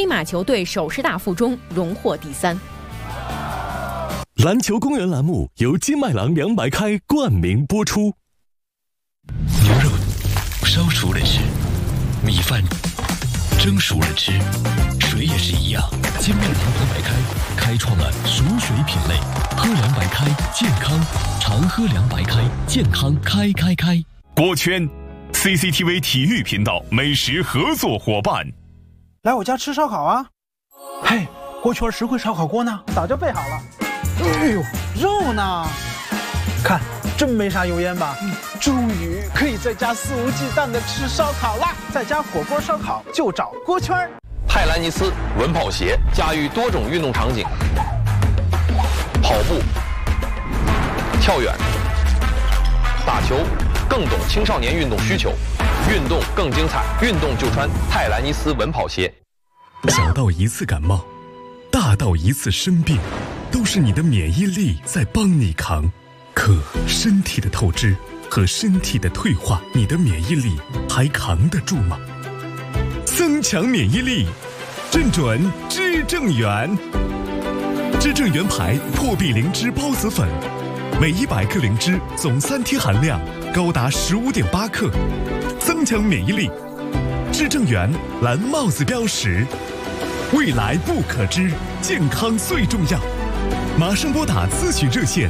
黑马球队首师大附中荣获第3。 篮球公园栏目由金麦郎凉白开冠名播出。 牛肉烧熟了吃，米饭蒸熟了吃，水也是一样。金麦郎凉白开开创了熟水品类，喝凉白开健康，常喝凉白开健康开。 锅圈 CCTV 体育频道美食合作伙伴。 来我家吃烧烤啊！嘿，锅圈实惠烧烤锅呢？早就备好了。哎呦，肉呢？看，真没啥油烟吧？终于可以在家肆无忌惮的吃烧烤啦！在家火锅烧烤就找锅圈。 泰兰尼斯稳跑鞋驾驭多种运动场景，跑步、跳远、打球，更懂青少年运动需求，运动更精彩，运动就穿泰兰尼斯稳跑鞋。 小到一次感冒，大到一次生病，都是你的免疫力在帮你扛。可身体的透支和身体的退化，你的免疫力还扛得住吗？增强免疫力，正准知正元。知正元牌破壁灵芝孢子粉，每100克灵芝总3天含量高达15.8克，增强免疫力。知正元蓝帽子标识，未来不可知，健康最重要。马上拨打咨询热线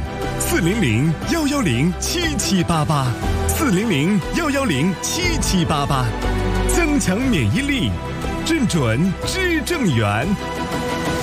400-110-7788，400-110-7788，增强免疫力，正准知正元。